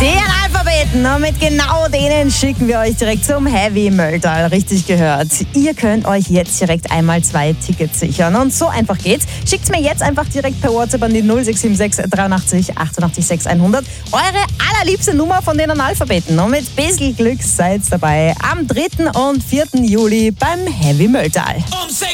Die Analphabeten, und mit genau denen schicken wir euch direkt zum Heavy Mölltal. Richtig gehört. Ihr könnt euch jetzt direkt einmal 2 Tickets sichern. Und so einfach geht's. Schickt's mir jetzt einfach direkt per WhatsApp an die 0676 83 88 6100 eure allerliebste Nummer von den Analphabeten. Und mit bisschen Glück seid dabei am 3. und 4. Juli beim Heavy Mölltal.